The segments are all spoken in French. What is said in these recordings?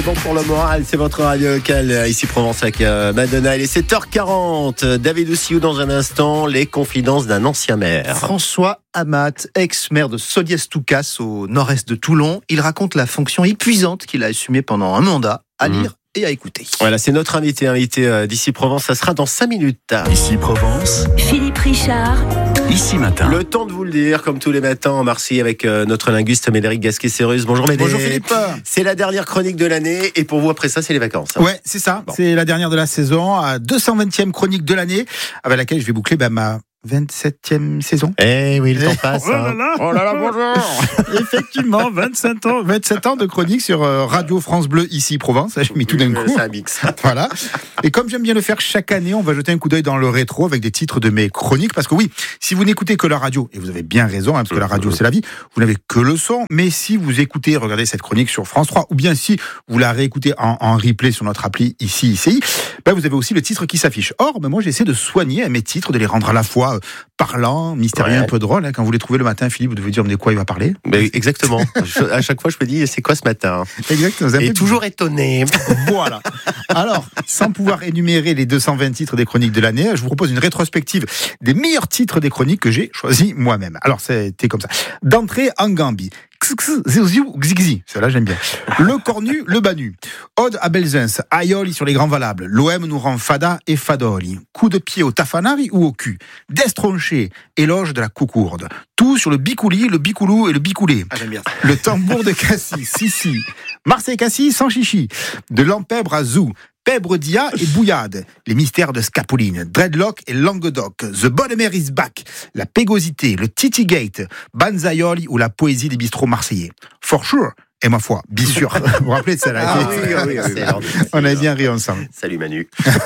bon pour le moral, c'est votre radio locale ici Provence avec Madonna. Il est 7h40. David Oussiou dans un instant, les confidences d'un ancien maire. François Amat, ex-maire de Soliès-Toucas au nord-est de Toulon. Il raconte la fonction épuisante qu'il a assumée pendant un mandat, à lire et à écouter. Voilà, c'est notre invité d'ici Provence. Ça sera dans 5 minutes. Ici Provence, Philippe Richard. Ici Matin. Le temps de vous le dire, comme tous les matins en Marseille avec notre linguiste Médéric Gasquet-Sérus. Bonjour Médéric. Bonjour Philippe. C'est la dernière chronique de l'année et pour vous après ça c'est les vacances. Ouais, c'est ça. Bon. C'est la dernière de la saison, à 220e chronique de l'année, avec laquelle je vais boucler ma 27e saison. Eh oui, le temps passe. Oh là là, bonjour. Effectivement, 27 ans de chronique sur Radio France Bleu, ici Provence. J'ai mis tout d'un coup. C'est un mix. Voilà. Et comme j'aime bien le faire chaque année, on va jeter un coup d'œil dans le rétro avec des titres de mes chroniques. Parce que oui, si vous n'écoutez que la radio, et vous avez bien raison, parce que la radio c'est la vie, vous n'avez que le son. Mais si vous écoutez, regardez cette chronique sur France 3, ou bien si vous la réécoutez en replay sur notre appli ici, ICI, vous avez aussi le titre qui s'affiche. Or, moi j'essaie de soigner mes titres, de les rendre à la fois parlant, mystérieux, un peu drôle. Quand vous les trouvez le matin, Philippe, vous devez dire de quoi il va parler. Mais exactement. À chaque fois, je me dis, c'est quoi ce matin ? Exactement. Et toujours étonné. Voilà. Alors, sans pouvoir énumérer les 220 titres des chroniques de l'année, je vous propose une rétrospective des meilleurs titres des chroniques que j'ai choisis moi-même. Alors, c'était comme ça. D'entrée en Gambie. Celle-là, j'aime bien. Le cornu, le banu. Ode à Belzens, Aioli sur les grands valables. L'OM nous rend fada et fadoli. Coup de pied au tafanari ou au cul. Destronché, éloge de la coucourde. Tout sur le bicouli, le bicoulou et le bicoulé. Ah, j'aime bien ça. Le tambour de Cassis, Sissi. Marseille-Cassis sans chichi. De Lampèbre à Zou. Pèbre Dia et Bouillade, les mystères de Scapoline, Dreadlock et Languedoc, The Bodmer is back, la pégosité, le Titi Gate, Banzaioli ou la poésie des bistrots marseillais. For sure, et ma foi, bien sûr. Vous vous rappelez de celle-là? Oui. On avait bien ri ensemble. Salut Manu.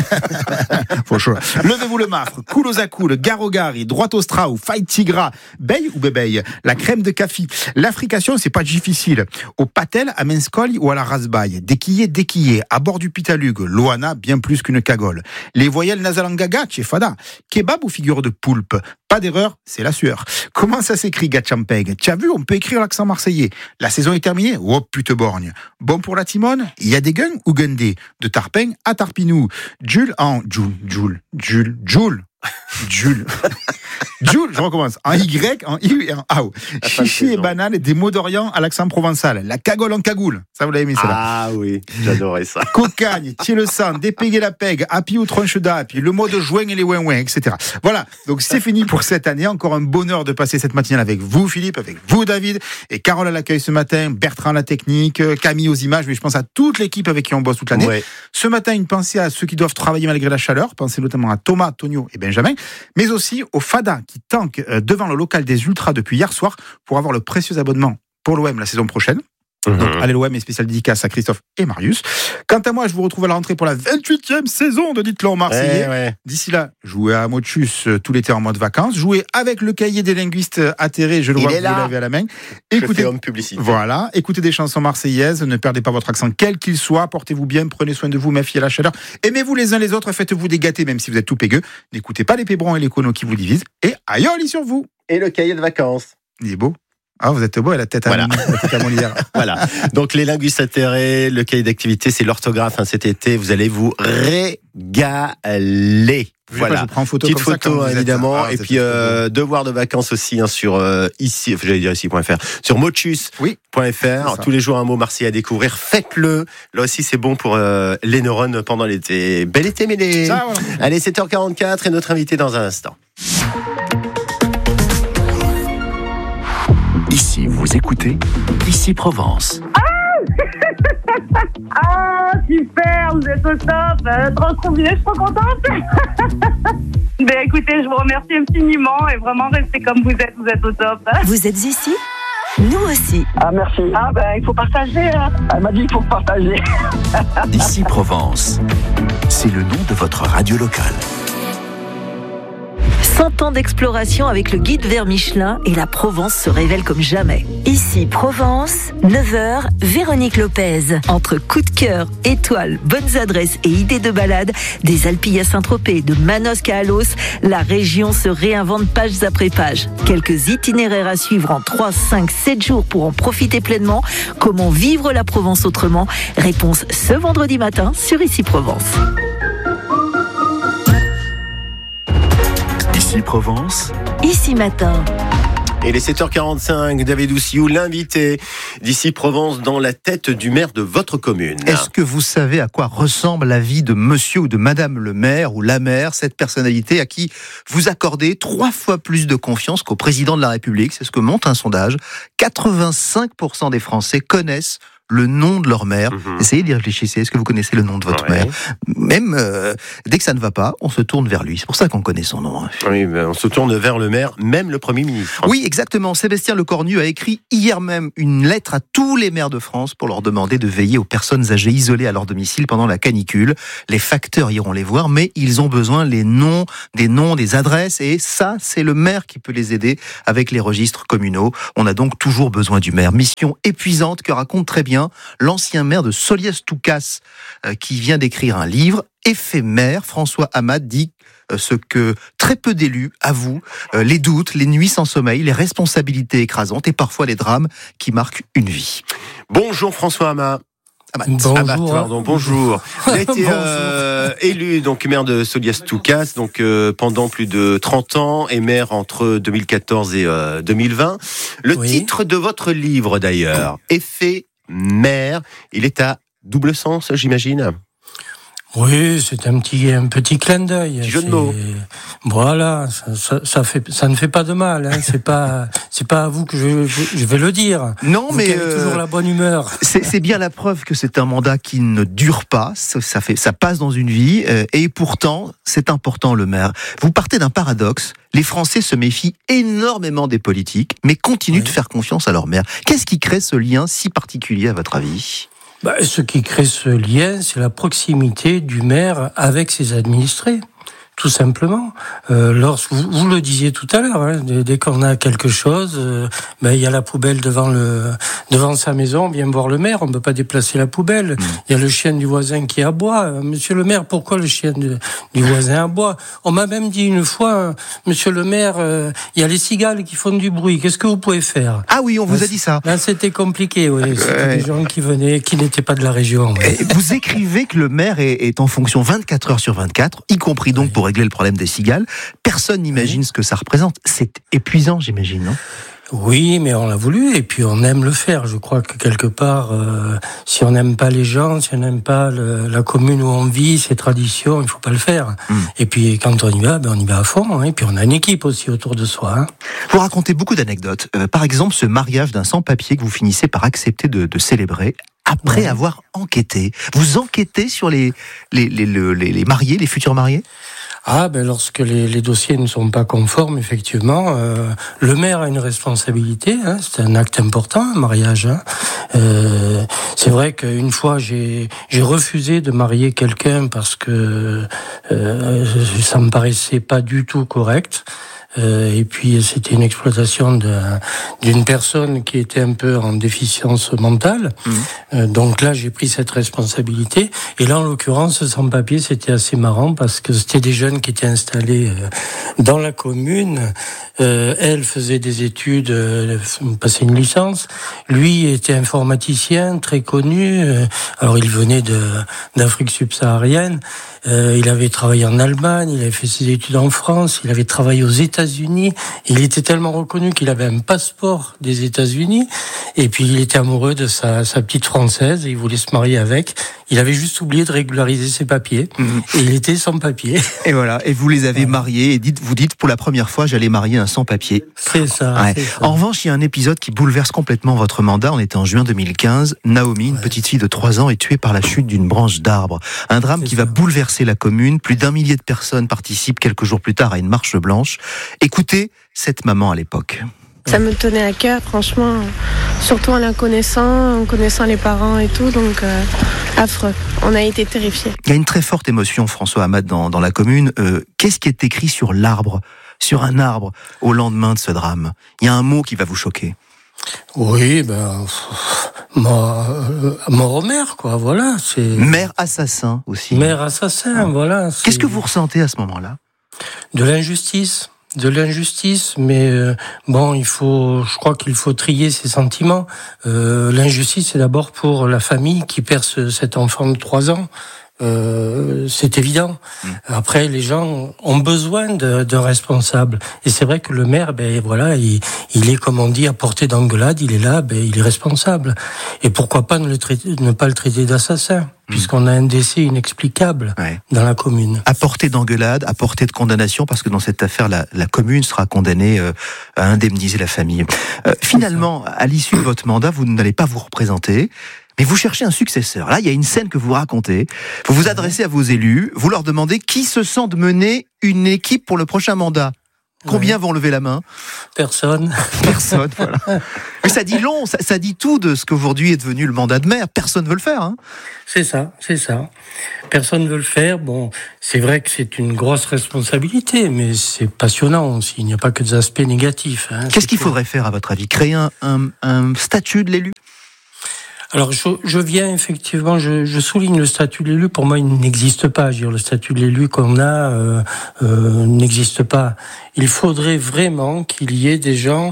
For sure. Levez-vous le mafre, Koulozakou, le Garogari, droite au Strau, Fight Tigra, Bey ou Bébeille, la crème de café. L'africation, c'est pas difficile. Au Patel, à Menscoli ou à la Rasbaille. Déquillé, à bord du Pitalugue, Loana, bien plus qu'une cagole. Les voyelles nasalangaga, Tchefada. Kebab ou figure de poulpe. Pas d'erreur, c'est la sueur. Comment ça s'écrit, Gatchampeg? Tu as vu, on peut écrire l'accent marseillais. La saison est terminée? Oh, pute borgne. Bon pour la Timone? Il y a des guns ou gundés? De Tarpeng à Tarpinou. Jules, je recommence. En Y, en I et en AO. Chichi et banane et des mots d'Orient à l'accent provençal. La cagole en cagoule. Ça, vous l'avez aimé, celle-là? Ah oui, j'adorais ça. Cocagne, tirer le sang, dépéguer la pègue, happy ou tronche d'api, le mot de joint et les ouin-ouin, etc. Voilà. Donc, c'est fini pour cette année. Encore un bonheur de passer cette matinale avec vous, Philippe, avec vous, David, et Carole à l'accueil ce matin, Bertrand à la technique, Camille aux images, mais je pense à toute l'équipe avec qui on bosse toute l'année. Ouais. Ce matin, une pensée à ceux qui doivent travailler malgré la chaleur. Pensez notamment à Thomas, Tonio et Benjamin, mais aussi au Fada qui tank devant le local des Ultras depuis hier soir pour avoir le précieux abonnement pour l'OM la saison prochaine. Donc, allez l'OM et spécial dédicace à Christophe et Marius. Quant à moi, je vous retrouve à la rentrée pour la 28e saison de Dites-le en Marseillais. Ouais. D'ici là, jouez à Motus tout l'été en mode vacances. Jouez avec le cahier des linguistes atterrés. Je le vois que vous l'avez à la main. Écoutez, homme publicité. Voilà. Écoutez des chansons marseillaises. Ne perdez pas votre accent, quel qu'il soit. Portez-vous bien. Prenez soin de vous, méfiez la chaleur. Aimez-vous les uns les autres. Faites-vous des gâtés, même si vous êtes tout pégueux. N'écoutez pas les pébrons et les conos qui vous divisent. Et aïoli sur vous. Et le cahier de vacances. Il est beau. Ah, vous êtes beau et la tête à Molière. Voilà. Donc, les linguistes atterrés, le cahier d'activité, c'est l'orthographe cet été. Vous allez vous régaler. Voilà. Je prends en photo petite comme photo, ça, évidemment. Et puis, devoir de vacances aussi, sur ici, j'allais dire ici.fr, sur motus.fr. Tous les jours, un mot marseillais à découvrir. Faites-le. Là aussi, c'est bon pour les neurones pendant l'été. Bel été, mêlé. Ça, voilà. Allez, 7h44 et notre invité dans un instant. Ici, vous écoutez Ici Provence. Ah, super, vous êtes au top, trop bien, je suis trop contente. Écoutez, je vous remercie infiniment et vraiment restez comme vous êtes au top. Vous êtes ici? Nous aussi. Ah, merci. Ah, il faut partager. Elle m'a dit qu'il faut partager. Ici Provence, c'est le nom de votre radio locale. 100 ans d'exploration avec le guide vers Michelin et la Provence se révèle comme jamais. Ici Provence, 9h, Véronique Lopez. Entre coup de cœur, étoiles, bonnes adresses et idées de balade, des Alpilles à Saint-Tropez, de Manosque à Alos, la région se réinvente page après page. Quelques itinéraires à suivre en 3, 5, 7 jours pour en profiter pleinement. Comment vivre la Provence autrement? Réponse ce vendredi matin sur Ici Provence. Ici Provence. Ici matin. Et les 7h45, David Oussiou, l'invité d'Ici Provence dans la tête du maire de votre commune. Est-ce que vous savez à quoi ressemble la vie de monsieur ou de madame le maire ou la maire, cette personnalité à qui vous accordez 3 fois plus de confiance qu'au président de la République? C'est ce que montre un sondage. 85% des Français connaissent le nom de leur maire. Essayez d'y réfléchir. Est-ce que vous connaissez le nom de votre maire? Même dès que ça ne va pas, on se tourne vers lui. C'est pour ça qu'on connaît son nom. Oui, on se tourne vers le maire, même le Premier ministre. Oui, exactement. Sébastien Lecornu a écrit hier même une lettre à tous les maires de France pour leur demander de veiller aux personnes âgées isolées à leur domicile pendant la canicule. Les facteurs iront les voir, mais ils ont besoin des noms, des adresses, et ça, c'est le maire qui peut les aider avec les registres communaux. On a donc toujours besoin du maire. Mission épuisante que raconte très bien l'ancien maire de Soliès-Toucas qui vient d'écrire un livre éphémère. François Amad dit ce que très peu d'élus avouent, les doutes, les nuits sans sommeil, les responsabilités écrasantes et parfois les drames qui marquent une vie. Bonjour François Amad. Bonjour. Vous avez été élu donc maire de Soliès-Toucas donc pendant plus de 30 ans et maire entre 2014 et 2020. Le titre de votre livre d'ailleurs, Éphémère, il est à double sens, j'imagine. Oui, c'est un petit clin d'œil. Jeu de mots. Voilà, ça ne fait pas de mal. Hein. C'est pas à vous que je vais le dire. Non, vous mais avez toujours la bonne humeur. C'est bien la preuve que c'est un mandat qui ne dure pas. Ça passe dans une vie, et pourtant c'est important le maire. Vous partez d'un paradoxe. Les Français se méfient énormément des politiques, mais continuent de faire confiance à leur maire. Qu'est-ce qui crée ce lien si particulier à votre avis ? Ce qui crée ce lien, c'est la proximité du maire avec ses administrés. Tout simplement. Lorsque vous le disiez tout à l'heure, hein, dès qu'on a quelque chose, il y a la poubelle devant sa maison, on vient voir le maire, on ne peut pas déplacer la poubelle. Il y a le chien du voisin qui aboie. Monsieur le maire, pourquoi le chien du voisin aboie? On m'a même dit une fois, monsieur le maire, il y a les cigales qui font du bruit, qu'est-ce que vous pouvez faire? Ah oui, on vous a dit ça. Là, c'était compliqué, oui. C'était des gens qui venaient, qui n'étaient pas de la région. Ouais. Vous écrivez que le maire est en fonction 24 heures sur 24, y compris donc pour régler le problème des cigales. Personne n'imagine ce que ça représente. C'est épuisant, j'imagine, non ? Oui, mais on l'a voulu et puis on aime le faire. Je crois que quelque part, si on n'aime pas les gens, si on n'aime pas la commune où on vit, ses traditions, il faut pas le faire. Et puis quand on y va, on y va à fond. Et puis on a une équipe aussi autour de soi. Hein. Vous racontez beaucoup d'anecdotes. Par exemple, ce mariage d'un sans-papier que vous finissez par accepter de célébrer après avoir enquêté. Vous enquêtez sur les mariés, les futurs mariés ? Lorsque les dossiers ne sont pas conformes, effectivement, le maire a une responsabilité. Hein, c'est un acte important, un mariage. Hein. C'est vrai qu'une fois, j'ai refusé de marier quelqu'un parce que ça me paraissait pas du tout correct. Et puis c'était une exploitation d'une personne qui était un peu en déficience mentale. Donc là, j'ai pris cette responsabilité. Et là, en l'occurrence, sans papier, c'était assez marrant parce que c'était des jeunes qui étaient installés dans la commune. Elle faisait des études, passait une licence. Lui était informaticien, très connu. Alors il venait d'Afrique subsaharienne. Il avait travaillé en Allemagne, il avait fait ses études en France, il avait travaillé aux États-Unis. Il était tellement reconnu qu'il avait un passeport des États-Unis. Et puis il était amoureux de sa petite française et il voulait se marier avec. Il avait juste oublié de régulariser ses papiers. Et il était sans papier. Et voilà. Et vous les avez mariés et vous dites pour la première fois, j'allais marier un sans-papier. C'est ça. Ouais. En revanche, il y a un épisode qui bouleverse complètement votre mandat. On était en juin 2015. Naomi, une petite fille de 3 ans, est tuée par la chute d'une branche d'arbre. Un drame qui va bouleverser la commune. Plus d'1 millier de personnes participent quelques jours plus tard à une marche blanche. Écoutez cette maman à l'époque. Ça me tenait à cœur, franchement, surtout en la connaissant, en connaissant les parents et tout, donc affreux. On a été terrifiés. Il y a une très forte émotion, François Amad, dans la commune. Qu'est-ce qui est écrit sur l'arbre sur un arbre au lendemain de ce drame? Il y a un mot qui va vous choquer. Oui, mort au maire, quoi, voilà. C'est... Maire assassin aussi. Maire assassin, voilà. Qu'est-ce que vous ressentez à ce moment-là? De l'injustice, mais je crois qu'il faut trier ses sentiments. L'injustice, c'est d'abord pour la famille qui perd cet enfant de 3 ans. C'est évident. Après, les gens ont besoin d'un responsable. Et c'est vrai que le maire, il est, comme on dit, à portée d'engueulade. Il est là, il est responsable. Et pourquoi pas ne pas le traiter d'assassin, puisqu'on a un décès inexplicable dans la commune. À portée d'engueulade, à portée de condamnation, parce que dans cette affaire, la commune sera condamnée à indemniser la famille. Finalement, à l'issue de votre mandat, vous n'allez pas vous représenter. Mais vous cherchez un successeur. Là, il y a une scène que vous racontez. Vous vous adressez à vos élus. Vous leur demandez qui se sent de mener une équipe pour le prochain mandat. Combien vont lever la main? Personne. Personne, voilà. Mais ça dit long, ça dit tout de ce qu'aujourd'hui est devenu le mandat de maire. Personne ne veut le faire. Hein. C'est ça. Personne ne veut le faire. Bon, c'est vrai que c'est une grosse responsabilité, mais c'est passionnant aussi. Il n'y a pas que des aspects négatifs. Hein. Qu'est-ce qu'il faudrait faire, à votre avis? Créer un statut de l'élu? Alors, je viens effectivement, je souligne le statut de l'élu. Pour moi, il n'existe pas. Je veux dire, le statut de l'élu qu'on a n'existe pas. Il faudrait vraiment qu'il y ait des gens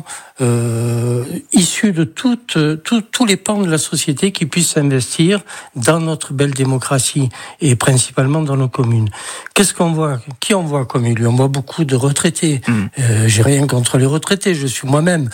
issus de tous les pans de la société qui puissent s'investir dans notre belle démocratie et principalement dans nos communes. Qu'est-ce qu'on voit? Qui on voit comme élu? On voit beaucoup de retraités. J'ai rien contre les retraités, je suis moi-même.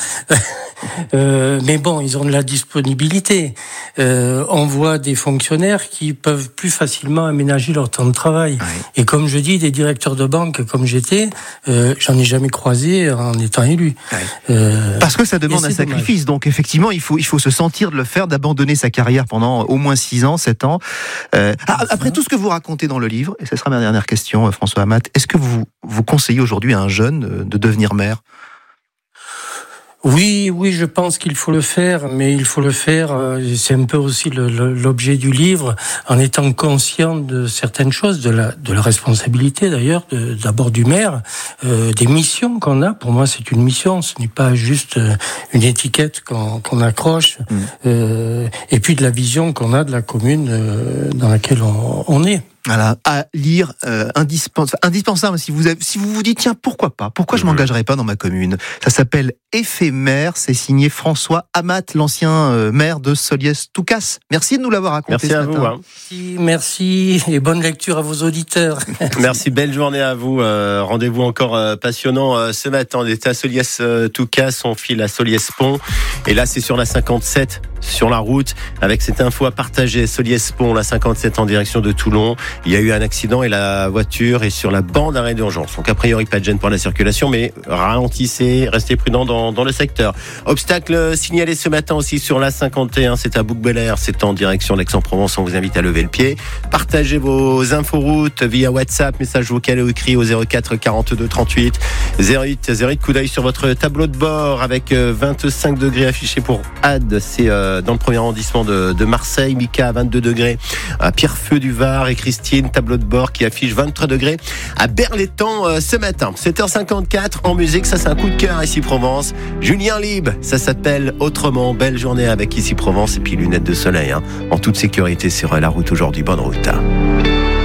Mais bon, ils ont de la disponibilité. On voit des fonctionnaires qui peuvent plus facilement aménager leur temps de travail. Et comme je dis, des directeurs de banque comme j'étais, j'en ai jamais croisé en étant élu. Parce que ça demande un sacrifice. Dommage. Donc effectivement, il faut se sentir de le faire, d'abandonner sa carrière pendant au moins 6 ans, 7 ans. Après tout ce que vous racontez dans le livre, et ce sera ma dernière question, François Amat, est-ce que vous conseillez aujourd'hui à un jeune de devenir maire? Oui, je pense qu'il faut le faire, mais il faut le faire, c'est un peu aussi l'objet du livre, en étant conscient de certaines choses, de la responsabilité d'ailleurs, d'abord du maire, des missions qu'on a. Pour moi, c'est une mission, ce n'est pas juste une étiquette qu'on accroche, et puis de la vision qu'on a de la commune dans laquelle on est. Voilà, à lire, indispensable si vous vous dites tiens, pourquoi je m'engagerai pas dans ma commune. Ça s'appelle Éphémère, c'est signé François Amat, l'ancien maire de Solliès-Toucas. Merci de nous l'avoir raconté. Merci à vous. Hein. Merci et bonne lecture à vos auditeurs. Merci, belle journée à vous. Rendez-vous encore passionnant ce matin. On était à Solliès-Toucas, on file à Solliès-Pont et là c'est sur la 57 sur la route avec cette info à partager. Solliès-Pont, la 57 en direction de Toulon. Il y a eu un accident et la voiture est sur la bande d'arrêt d'urgence. Donc a priori pas de gêne pour la circulation, mais ralentissez, restez prudents dans le secteur. Obstacle signalé ce matin aussi sur la 51, c'est à Bouc-Bel-Air, c'est en direction d'Aix-en-Provence. On vous invite à lever le pied. Partagez vos inforoutes via WhatsApp, message vocal ou écrit au 04 42 38 08. Coup d'œil sur votre tableau de bord avec 25 degrés affichés pour Ad, c'est dans le premier arrondissement de Marseille. Mika à 22 degrés à Pierrefeu du Var et Christine, tableau de bord qui affiche 23 degrés à Berlétan ce matin. 7h54 en musique, ça c'est un coup de cœur ici Provence. Julien Lieb, ça s'appelle Autrement. Belle journée avec ici Provence et puis lunettes de soleil en toute sécurité sur la route aujourd'hui. Bonne route.